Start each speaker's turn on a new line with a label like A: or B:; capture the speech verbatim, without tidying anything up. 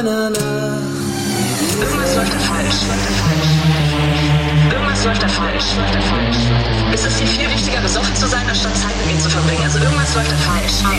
A: Irgendwas läuft da falsch. Irgendwas läuft da falsch. Es ist dir viel wichtiger, besoffen zu sein, anstatt Zeit mit mir zu verbringen. Also irgendwas läuft da falsch.